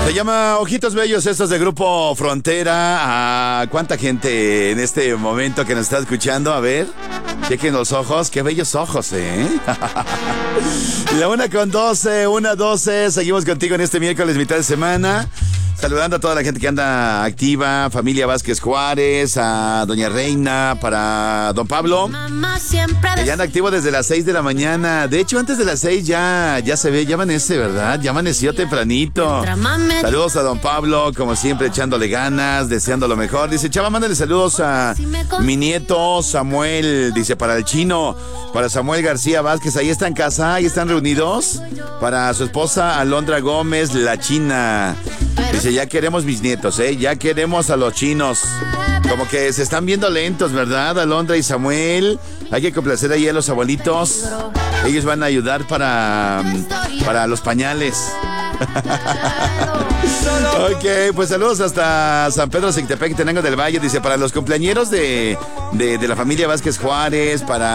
Se llama Ojitos Bellos, estos de Grupo Frontera. ¿Cuánta gente en este momento que nos está escuchando? A ver, chequen los ojos, qué bellos ojos, ¿eh? La 1:12, 1:12, seguimos contigo en este miércoles, mitad de semana. Saludando a toda la gente que anda activa, familia Vázquez Juárez, a Doña Reina, para Don Pablo, que ya anda activo desde las 6 de la mañana. De hecho, antes de las 6 ya se ve, ya amanece, ¿verdad? Ya amaneció tempranito. Saludos a Don Pablo, como siempre, echándole ganas, deseando lo mejor. Dice, chava, mándale saludos a mi nieto Samuel, dice, para el chino, para Samuel García Vázquez, ahí está en casa, ahí están reunidos. Para su esposa Alondra Gómez, la china. Dice, ya queremos mis nietos, ya queremos a los chinos. Como que se están viendo lentos, ¿verdad? Alondra y Samuel. Hay que complacer ahí a los abuelitos. Ellos van a ayudar para los pañales. Ok, pues saludos hasta San Pedro Sictepec, Tenango del Valle. Dice, para los cumpleañeros de la familia Vázquez Juárez, para